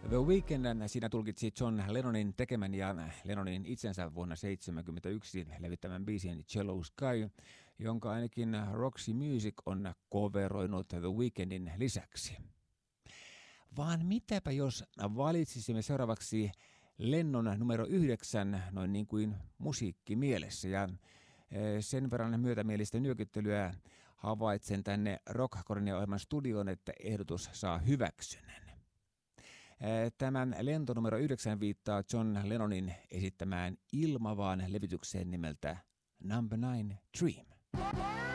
The Weeknd siinä tulkitsi John Lennonin tekemän ja Lennonin itsensä vuonna 1971 levittämän biisin Cello Sky, jonka ainakin Roxy Music on coveroinut The Weekndin lisäksi. Vaan mitäpä jos valitsisimme seuraavaksi Lennon numero 9 noin niin kuin musiikki mielessä, ja sen verran myötämielistä nyökyttelyä havaitsen tänne Rock-Kornia-ohjelman studioon, että ehdotus saa hyväksynnän. Tämän lento numero 9 viittaa John Lennonin esittämään ilmavaan levytykseen nimeltä Number 9 Dream.